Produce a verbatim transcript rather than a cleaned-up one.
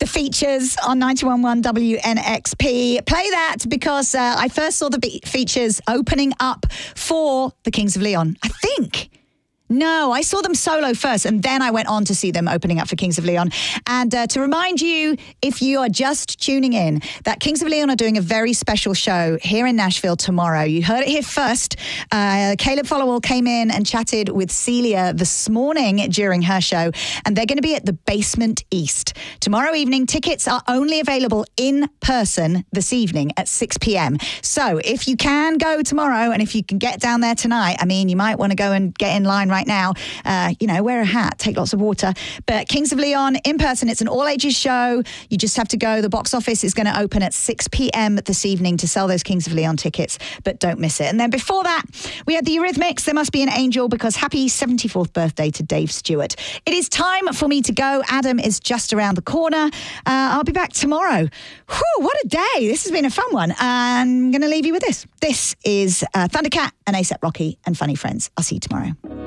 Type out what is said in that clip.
features on ninety-one point one W N X P. Play that because uh, I first saw the be- features opening up for the Kings of Leon. I think. No, I saw them solo first, and then I went on to see them opening up for Kings of Leon. And uh, to remind you, if you are just tuning in, that Kings of Leon are doing a very special show here in Nashville tomorrow. You heard it here first. Uh, Caleb Followall came in and chatted with Celia this morning during her show, and they're going to be at the Basement East. Tomorrow evening, tickets are only available in person this evening at six p.m. So if you can go tomorrow, and if you can get down there tonight, I mean, you might want to go and get in line right now. Uh, you know, wear a hat, take lots of water. But Kings of Leon, in person, it's an all-ages show. You just have to go. The box office is going to open at six p.m. this evening to sell those Kings of Leon tickets, but don't miss it. And then before that, we had the Eurythmics, There Must Be an Angel, because happy seventy-fourth birthday to Dave Stewart. It is time for me to go. Adam is just around the corner. Uh, I'll be back tomorrow. Whew, what a day. This has been a fun one. I'm going to leave you with this. This is uh, Thundercat and A$AP Rocky and Funny Friends. I'll see you tomorrow.